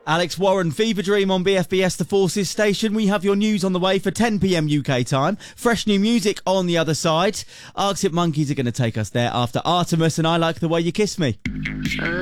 Alex Warren, Fever Dream on BFBS The Forces station. We have your news on the way for 10 p.m. UK time. Fresh new music on the other side. Arctic Monkeys are going to take us there after Artemis and I Like the Way You Kiss Me.